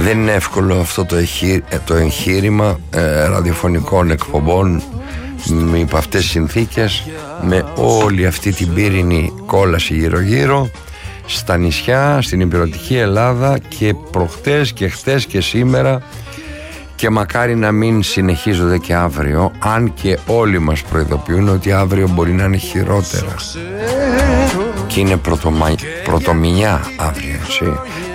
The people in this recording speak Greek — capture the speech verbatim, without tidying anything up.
Δεν είναι εύκολο αυτό το, εγχεί, το εγχείρημα ε, ραδιοφωνικών εκπομπών με υπ' αυτές τις συνθήκες, με όλη αυτή την πύρινη κόλαση γύρω γύρω στα νησιά, στην υπηρετική Ελλάδα, και προχτές και χτες και σήμερα, και μακάρι να μην συνεχίζονται και αύριο, αν και όλοι μας προειδοποιούν ότι αύριο μπορεί να είναι χειρότερα, και είναι πρωτομα... πρωτομηνιά αύριο, έτσι.